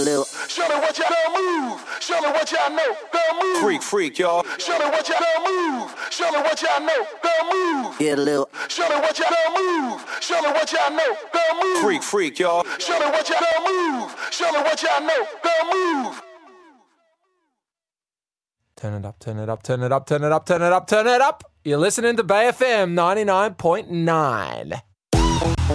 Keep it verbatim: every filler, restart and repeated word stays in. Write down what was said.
little. Show me what y'all gonna move. Show me what y'all know. Go move. Freak, freak, y'all. Show me what y'all gonna move. Show me what y'all know. Go move. Get a little. Show me what y'all gonna move. Show me what y'all know. Go move. Freak, freak, y'all. Show me what y'all gonna move. Show me what y'all know. Go move. Turn it up, turn it up, turn it up, turn it up, turn it up, turn it up. You're listening to Bay F M ninety-nine point nine.